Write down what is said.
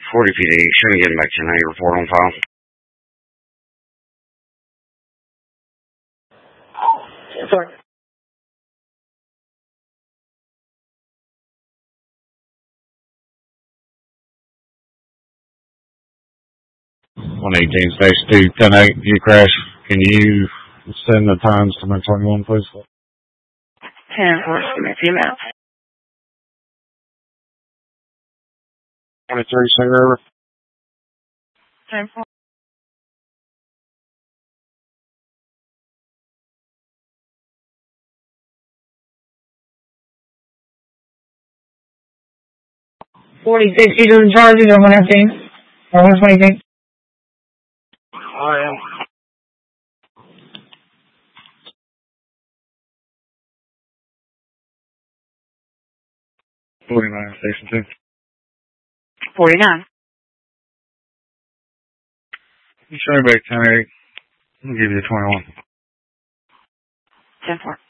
40 PD. Should we get back to your report on file? Sorry. Station 2, 10-8, view crash. Can you send the times to my 21, please? 10-4, female. 23, St. River. 10-4. $46, you doing charges or 115? Or 126? I am. 49, Station 2. 49. You show me back 10-8. I'll give you 21. 10-4.